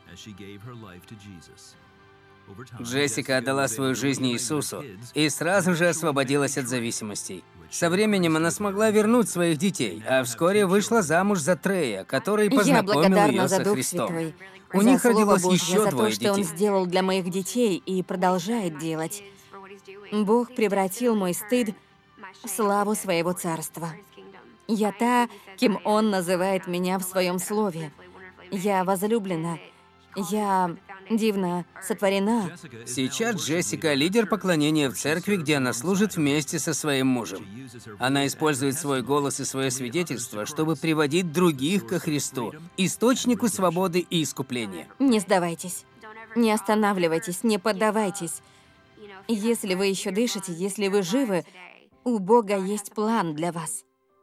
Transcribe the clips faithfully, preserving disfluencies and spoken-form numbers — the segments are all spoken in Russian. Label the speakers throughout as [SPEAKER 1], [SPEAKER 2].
[SPEAKER 1] Джессика отдала свою жизнь Иисусу и сразу же освободилась от зависимостей. Со временем она смогла вернуть своих детей, а вскоре вышла замуж за Трея, который
[SPEAKER 2] Я
[SPEAKER 1] познакомил
[SPEAKER 2] благодарна
[SPEAKER 1] ее
[SPEAKER 2] за
[SPEAKER 1] со
[SPEAKER 2] Дух
[SPEAKER 1] Христом.
[SPEAKER 2] Святой,
[SPEAKER 1] У
[SPEAKER 2] за
[SPEAKER 1] них
[SPEAKER 2] Слово
[SPEAKER 1] родилось
[SPEAKER 2] Божье,
[SPEAKER 1] еще
[SPEAKER 2] за то,
[SPEAKER 1] двое
[SPEAKER 2] что Он
[SPEAKER 1] детей.
[SPEAKER 2] сделал для моих детей и продолжает делать. Бог превратил мой стыд в славу Своего Царства. Я та, кем Он называет меня в Своем Слове. Я возлюблена. Я дивно сотворена.
[SPEAKER 1] Сейчас Джессика — лидер поклонения в церкви, где она служит вместе со своим мужем. Она использует свой голос и свое свидетельство, чтобы приводить других ко Христу, источнику свободы и искупления.
[SPEAKER 2] Не сдавайтесь. Не останавливайтесь, не поддавайтесь. Если вы еще дышите, если вы живы, у Бога есть план для вас.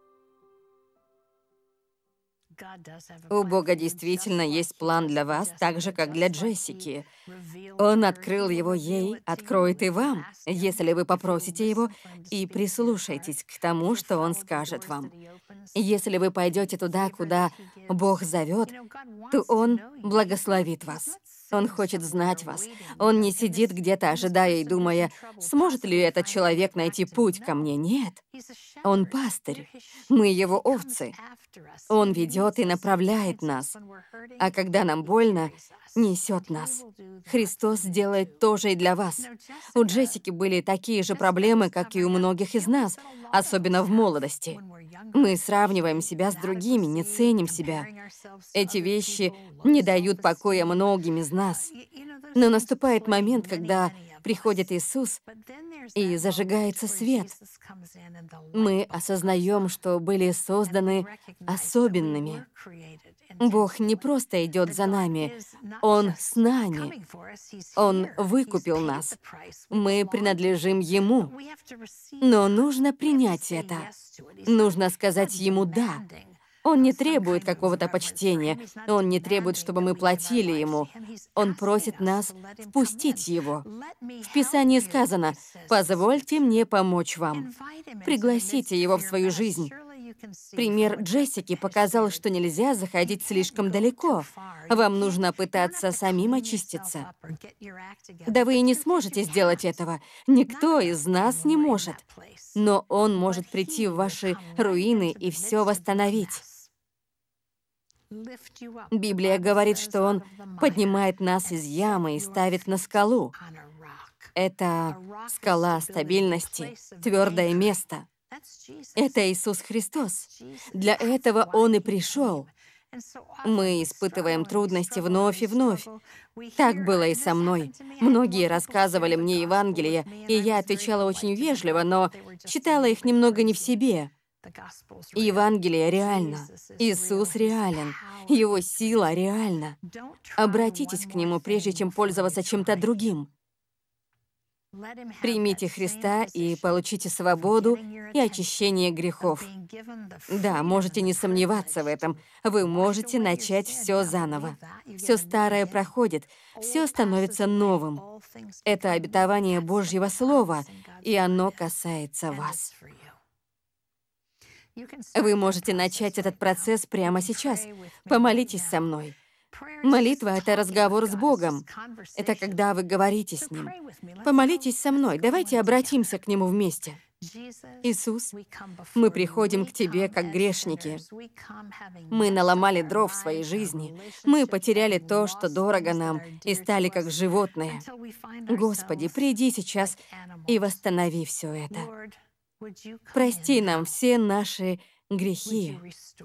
[SPEAKER 2] У Бога действительно есть план для вас, так же, как для Джессики. Он открыл его ей, откроет и вам, если вы попросите его и прислушайтесь к тому, что он скажет вам. Если вы пойдете туда, куда Бог зовет, то Он благословит вас. Он хочет знать вас. Он не сидит где-то, ожидая и думая, сможет ли этот человек найти путь ко мне. Нет. Он пастырь. Мы его овцы. Он ведет и направляет нас. А когда нам больно, несет нас. Христос делает то же и для вас. У Джессики были такие же проблемы, как и у многих из нас, особенно в молодости. Мы сравниваем себя с другими, не ценим себя. Эти вещи не дают покоя многим из нас. Но наступает момент, когда приходит Иисус, и зажигается свет. Мы осознаем, что были созданы особенными. Бог не просто идет за нами, Он с нами. Он выкупил нас. Мы принадлежим Ему. Но нужно принять это. Нужно сказать Ему «да». Он не требует какого-то почтения. Он не требует, чтобы мы платили Ему. Он просит нас впустить Его. В Писании сказано «Позвольте мне помочь вам». Пригласите Его в свою жизнь. Пример Джессики показал, что нельзя заходить слишком далеко. Вам нужно пытаться самим очиститься. Да вы и не сможете сделать этого. Никто из нас не может. Но Он может прийти в ваши руины и все восстановить. Библия говорит, что Он поднимает нас из ямы и ставит на скалу. Это скала стабильности, твердое место. Это Иисус Христос. Для этого Он и пришел. Мы испытываем трудности вновь и вновь. Так было и со мной. Многие рассказывали мне Евангелие, и я отвечала очень вежливо, но читала их немного не в себе. Евангелие реально. Иисус реален. Его сила реальна. Обратитесь к Нему, прежде чем пользоваться чем-то другим. Примите Христа и получите свободу и очищение грехов. Да, можете не сомневаться в этом. Вы можете начать все заново. Все старое проходит, все становится новым. Это обетование Божьего Слова, и оно касается вас. Вы можете начать этот процесс прямо сейчас. Помолитесь со мной. Молитва — это разговор с Богом. Это когда вы говорите с Ним. Помолитесь со мной. Давайте обратимся к Нему вместе. Иисус, мы приходим к Тебе как грешники. Мы наломали дров в своей жизни. Мы потеряли то, что дорого нам, и стали как животные. Господи, приди сейчас и восстанови все это. Прости нам все наши грехи.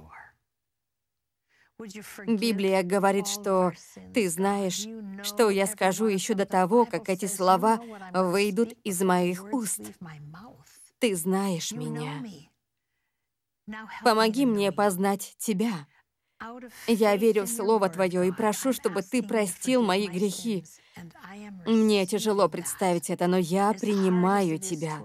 [SPEAKER 2] Библия говорит, что Ты знаешь, что я скажу еще до того, как эти слова выйдут из моих уст. Ты знаешь меня. Помоги мне познать Тебя. Я верю в Слово Твое и прошу, чтобы Ты простил мои грехи. Мне тяжело представить это, но я принимаю Тебя.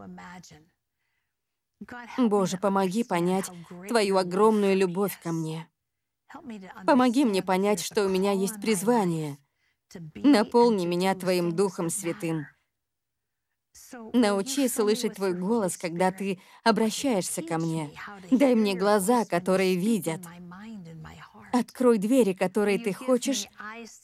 [SPEAKER 2] Боже, помоги понять Твою огромную любовь ко мне. Помоги мне понять, что у меня есть призвание. Наполни меня Твоим Духом Святым. Научи слышать Твой голос, когда Ты обращаешься ко мне. Дай мне глаза, которые видят. Открой двери, которые Ты хочешь,